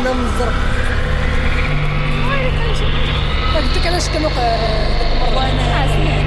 ولا من الزرق؟ قلت لك علاش كانوا ديك المره وانا